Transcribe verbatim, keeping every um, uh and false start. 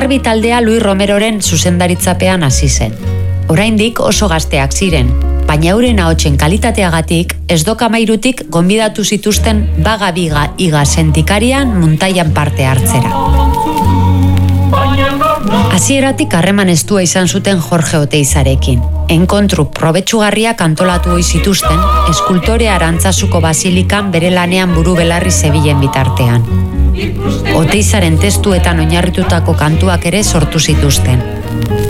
Garbi taldea Luis Romeroren zuzendaritzapean hasi zen. Oraindik oso gazteak ziren, baina euren ahotsen kalitateagatik ez dokamairutik gonbidatu zituzten Baga Biga Iga sentikarian muntaian parte hartzera. Hasieratik harreman estua izan zuten Jorge Oteizarekin. Enkontru probetsugarriak antolatu ohi zituzten, eskultore Arantzazuko basilikan bere lanean buru belarri zebilen bitartean. Oteizaren testuetan oinarritutako kantuak ere sortu zituzten.